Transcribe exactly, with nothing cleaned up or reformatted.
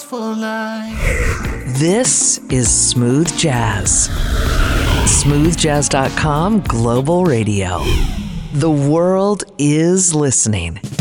for life. This is Smooth Jazz. smooth jazz dot com Global Radio. The world is listening.